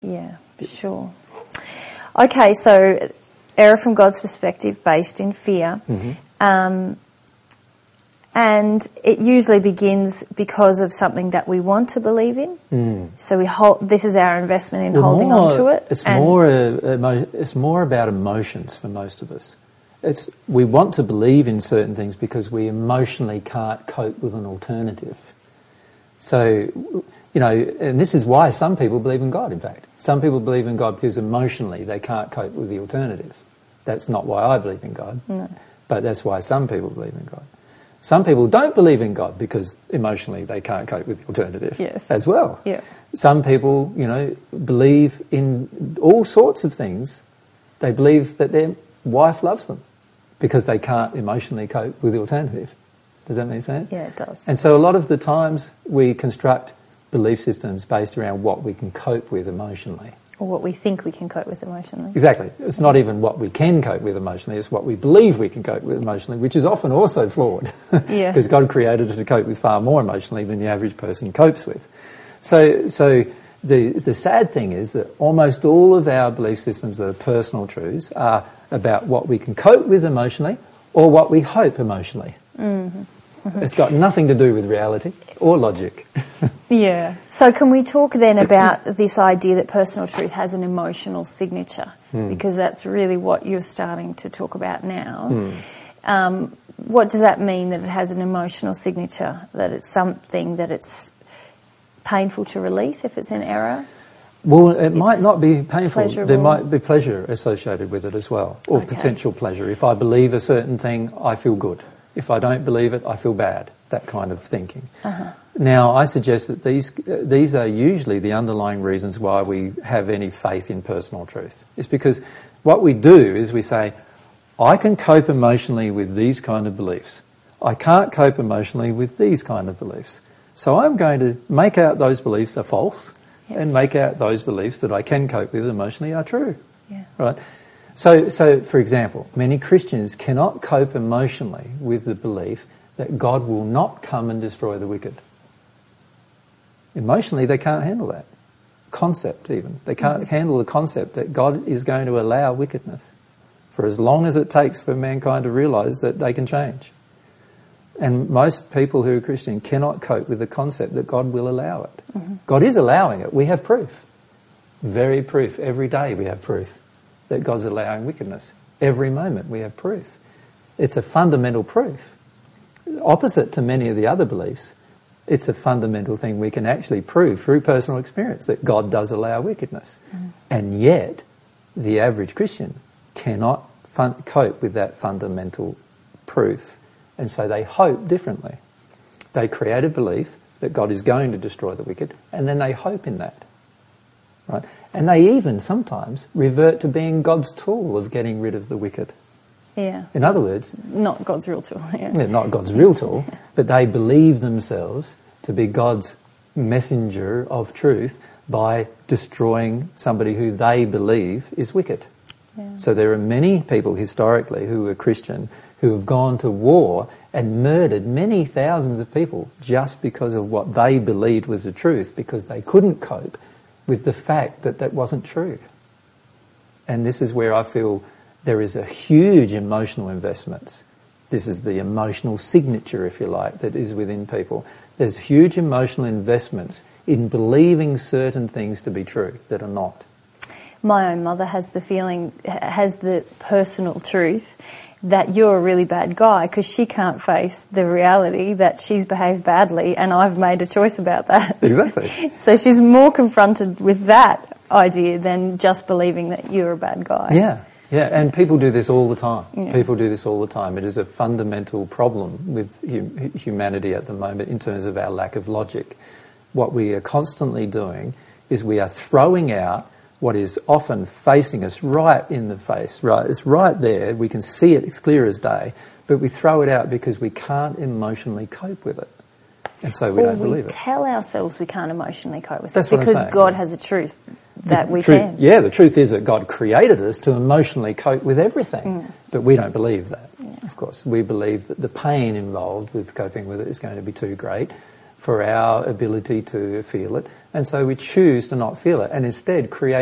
Yeah, sure. Okay, so error from God's perspective based in fear. And it usually begins because of something that we want to believe in. So this is our investment in holding on to it. It's more about emotions for most of us. We want to believe in certain things because we emotionally can't cope with an alternative. So, and this is why some people believe in God, in fact. Some people believe in God because emotionally they can't cope with the alternative. That's not why I believe in God. No. But that's why some people believe in God. Some people don't believe in God because emotionally they can't cope with the alternative as well. Yeah. Some people, believe in all sorts of things. They believe that their wife loves them because they can't emotionally cope with the alternative. Does that make sense? Yeah, it does. And so a lot of the times we construct belief systems based around what we can cope with emotionally. Or what we think we can cope with emotionally. Exactly. It's not even what we can cope with emotionally, it's what we believe we can cope with emotionally, which is often also flawed. Yeah. Because God created us to cope with far more emotionally than the average person copes with. So the sad thing is that almost all of our belief systems that are personal truths are about what we can cope with emotionally or what we hope emotionally. It's got nothing to do with reality or logic. Yeah. So can we talk then about this idea that personal truth has an emotional signature? Because that's really what you're starting to talk about now. What does that mean, that it has an emotional signature, that it's something that it's painful to release if it's an error? Well, it might not be painful. Pleasurable. There might be pleasure associated with it as well, or potential pleasure. If I believe a certain thing, I feel good. If I don't believe it, I feel bad, that kind of thinking. Now, I suggest that these are usually the underlying reasons why we have any faith in personal truth. It's because what we do is we say, I can cope emotionally with these kind of beliefs. I can't cope emotionally with these kind of beliefs. So I'm going to make out those beliefs are false and make out those beliefs that I can cope with emotionally are true. Yeah. Right? So, for example, many Christians cannot cope emotionally with the belief that God will not come and destroy the wicked. Emotionally, they can't handle that concept even. They can't handle the concept that God is going to allow wickedness for as long as it takes for mankind to realise that they can change. And most people who are Christian cannot cope with the concept that God will allow it. God is allowing it. We have proof. Very proof. Every day we have proof that God's allowing wickedness. Every moment we have proof. It's a fundamental proof. Opposite to many of the other beliefs, it's a fundamental thing we can actually prove through personal experience that God does allow wickedness. And yet, the average Christian cannot cope with that fundamental proof. And so they hope differently. They create a belief that God is going to destroy the wicked, and then they hope in that. Right? And they even sometimes revert to being God's tool of getting rid of the wicked. Yeah. In other words... Not God's real tool. Not God's real tool, but they believe themselves to be God's messenger of truth by destroying somebody who they believe is wicked. Yeah. So there are many people historically who were Christian who have gone to war and murdered many thousands of people just because of what they believed was the truth, because they couldn't cope with the fact that that wasn't true. And this is where I feel there is a huge emotional investment. This is the emotional signature, if you like, that is within people. There's huge emotional investments in believing certain things to be true that are not. My own mother has the personal truth that you're a really bad guy because she can't face the reality that she's behaved badly and I've made a choice about that. Exactly. So she's more confronted with that idea than just believing that you're a bad guy. Yeah, and people do this all the time. Yeah. People do this all the time. It is a fundamental problem with humanity at the moment in terms of our lack of logic. What we are constantly doing is we are throwing out what is often facing us right in the face, right? It's right there. We can see it. It's clear as day. But we throw it out because we can't emotionally cope with it. And so we don't believe it. We tell ourselves we can't emotionally cope with it. That's because God has a truth that we can. Yeah, the truth is that God created us to emotionally cope with everything. But we don't believe that, of course. We believe that the pain involved with coping with it is going to be too great for our ability to feel it, and so we choose to not feel it and instead create